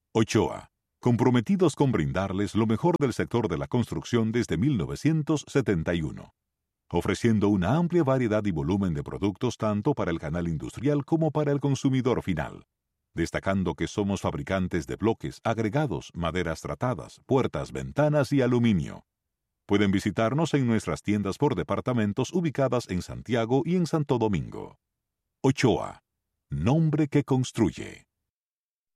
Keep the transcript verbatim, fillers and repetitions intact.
Ochoa, comprometidos con brindarles lo mejor del sector de la construcción desde mil novecientos setenta y uno, ofreciendo una amplia variedad y volumen de productos tanto para el canal industrial como para el consumidor final, destacando que somos fabricantes de bloques, agregados, maderas tratadas, puertas, ventanas y aluminio. Pueden visitarnos en nuestras tiendas por departamentos ubicadas en Santiago y en Santo Domingo. Ochoa, nombre que construye.